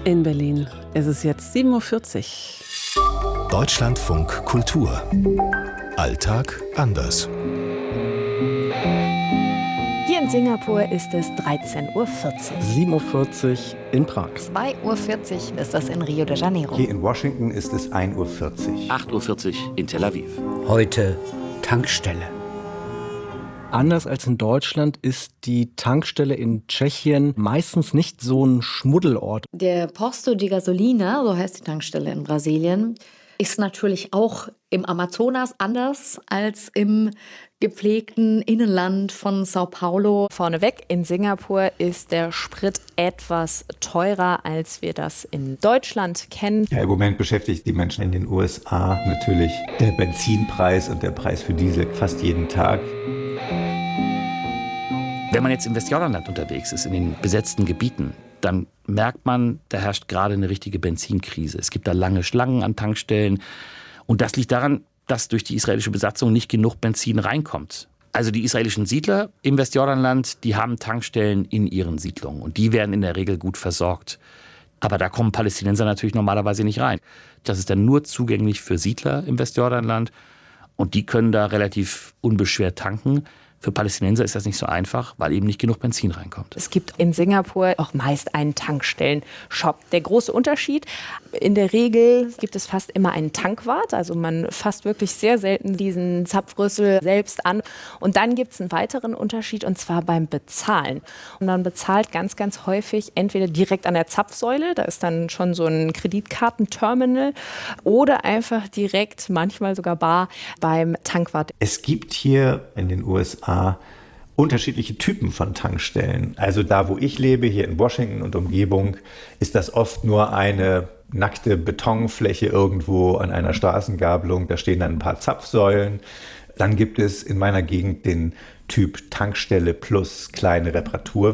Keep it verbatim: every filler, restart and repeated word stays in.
In Berlin ist es jetzt sieben Uhr vierzig. Deutschlandfunk Kultur. Alltag anders. Hier in Singapur ist es dreizehn Uhr vierzig. sieben Uhr vierzig in Prag. zwei Uhr vierzig ist es in Rio de Janeiro. Hier in Washington ist es ein Uhr vierzig. acht Uhr vierzig in Tel Aviv. Heute Tankstelle. Anders als in Deutschland ist die Tankstelle in Tschechien meistens nicht so ein Schmuddelort. Der Posto de Gasolina, so heißt die Tankstelle in Brasilien, ist natürlich auch im Amazonas anders als im gepflegten Innenland von Sao Paulo. Vorneweg, in Singapur ist der Sprit etwas teurer, als wir das in Deutschland kennen. Ja, im Moment beschäftigt die Menschen in den U S A natürlich der Benzinpreis und der Preis für Diesel fast jeden Tag. Wenn man jetzt im Westjordanland unterwegs ist, in den besetzten Gebieten, dann merkt man, da herrscht gerade eine richtige Benzinkrise. Es gibt da lange Schlangen an Tankstellen. Und das liegt daran, dass durch die israelische Besatzung nicht genug Benzin reinkommt. Also die israelischen Siedler im Westjordanland, die haben Tankstellen in ihren Siedlungen. Und die werden in der Regel gut versorgt. Aber da kommen Palästinenser natürlich normalerweise nicht rein. Das ist dann nur zugänglich für Siedler im Westjordanland. Und die können da relativ unbeschwert tanken. Für Palästinenser ist das nicht so einfach, weil eben nicht genug Benzin reinkommt. Es gibt in Singapur auch meist einen Tankstellen-Shop. Der große Unterschied, in der Regel gibt es fast immer einen Tankwart. Also man fasst wirklich sehr selten diesen Zapfrüssel selbst an. Und dann gibt es einen weiteren Unterschied, und zwar beim Bezahlen. Und man bezahlt ganz, ganz häufig entweder direkt an der Zapfsäule, da ist dann schon so ein Kreditkartenterminal, oder einfach direkt, manchmal sogar bar, beim Tankwart. Es gibt hier in den U S A unterschiedliche Typen von Tankstellen. Also da, wo ich lebe, hier in Washington und Umgebung, ist das oft nur eine nackte Betonfläche irgendwo an einer Straßengabelung. Da stehen dann ein paar Zapfsäulen. Dann gibt es in meiner Gegend den Typ Tankstelle plus kleine Reparatur.